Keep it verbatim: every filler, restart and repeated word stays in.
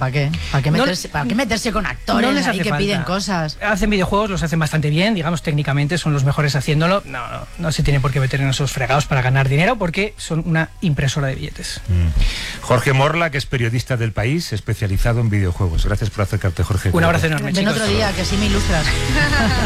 ¿para qué? ¿Para qué No meterse, le- ¿para qué meterse con actores no les ahí hace que falta. piden cosas? Hacen videojuegos, los hacen bastante bien, digamos, técnicamente son los mejores haciéndolo. No, no, no se tiene por qué meter en esos fregados para ganar dinero porque son una impresora de billetes. Mm. Jorge Morla, que es periodista del País, especializado en videojuegos. Gracias por acercarte, Jorge. Un abrazo enorme, Ven chicos. otro día, que sí me ilustras.